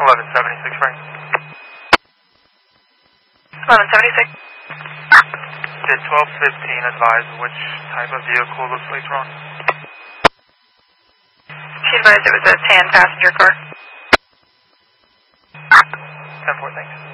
1176, Frank. 1176. Did 1215 advise which type of vehicle the plates were on? She advised it was a tan passenger car. 10-4, thanks.